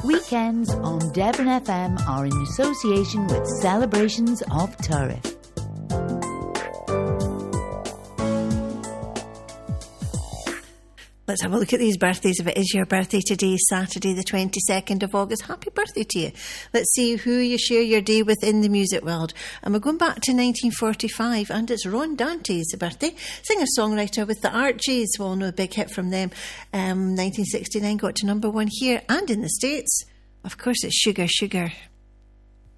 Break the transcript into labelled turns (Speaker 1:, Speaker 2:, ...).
Speaker 1: Weekends on Devon FM are in association with Celebrations of Turriff.
Speaker 2: Let's have a look at these birthdays. If it is your birthday today, Saturday the 22nd of August, happy birthday to you. Let's see who you share your day with in the music world. And we're going back to 1945, and it's Ron Dante's birthday. Singer-songwriter with the Archies. Well, no, a big hit from them. 1969 got to number one here and in the States. Of course, it's Sugar Sugar.